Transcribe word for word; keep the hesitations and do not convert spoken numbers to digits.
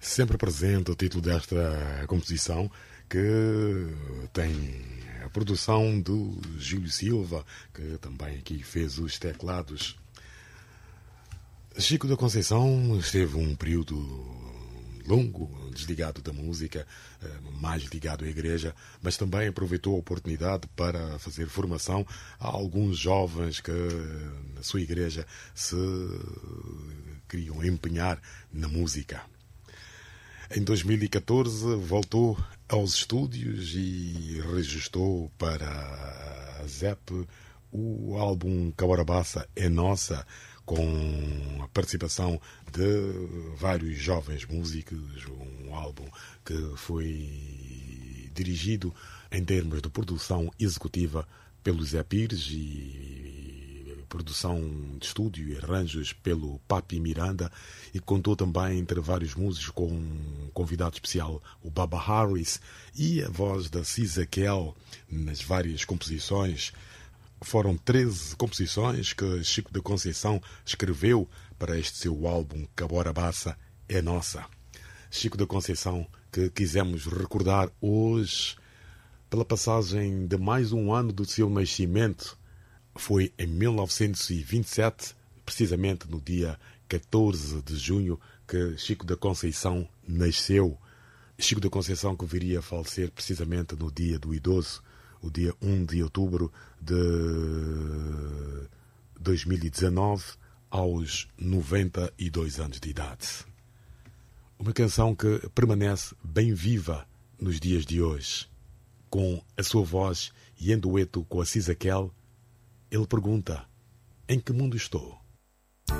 Sempre presente o título desta composição, que tem a produção do Júlio Silva, que também aqui fez os teclados. Chico da Conceição esteve um período longo desligado da música, mais ligado à igreja, mas também aproveitou a oportunidade para fazer formação a alguns jovens que na sua igreja se queriam empenhar na música. Em dois mil e catorze voltou aos estúdios e registrou para a Z E P o álbum Caborabaça é Nossa, com a participação de vários jovens músicos, um álbum que foi dirigido em termos de produção executiva pelo Zé Pires e produção de estúdio e arranjos pelo Papi Miranda, e contou também, entre vários músicos, com um convidado especial, o Baba Harris, e a voz da Cisa Kel nas várias composições. Foram treze composições que Chico da Conceição escreveu para este seu álbum Caborabaça é Nossa. Chico da Conceição, que quisemos recordar hoje pela passagem de mais um ano do seu nascimento. Foi em mil novecentos e vinte e sete, precisamente no dia catorze de junho, que Chico da Conceição nasceu. Chico da Conceição, que viria a falecer precisamente no dia do idoso, o dia um de outubro de dois mil e dezanove, aos noventa e dois anos de idade. Uma canção que permanece bem viva nos dias de hoje. Com a sua voz e em dueto com a Cisa Kel, ele pergunta: em que mundo estou?